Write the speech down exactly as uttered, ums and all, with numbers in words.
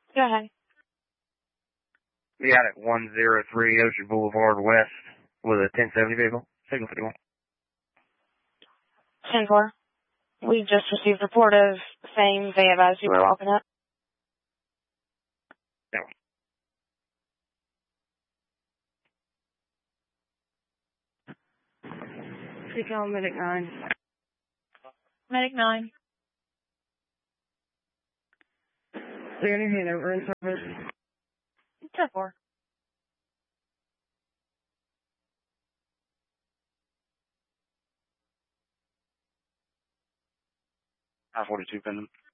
Go ahead. We got at one oh three Ocean Boulevard West with a ten seventy vehicle. Signal fifty-one. ten four. We just received report of same they advised you were walking up. No. Speak on Medic nine. Medic nine. Clear your hand over in service. ten four. I forty-two Pendant.